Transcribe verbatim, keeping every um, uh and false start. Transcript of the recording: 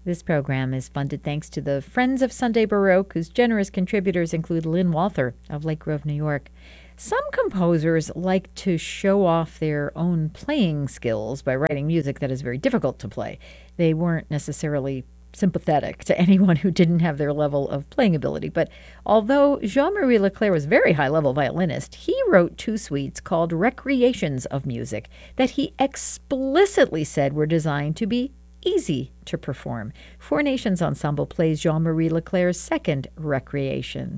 This program is funded thanks to the Friends of Sunday Baroque, whose generous contributors include Lynn Walther of Lake Grove, New York. Some composers like to show off their own playing skills by writing music that is very difficult to play. They weren't necessarily sympathetic to anyone who didn't have their level of playing ability. But although Jean-Marie Leclair was a very high-level violinist, he wrote two suites called Recreations of Music that he explicitly said were designed to be easy to perform. Four Nations Ensemble plays Jean-Marie Leclair's second Recreation.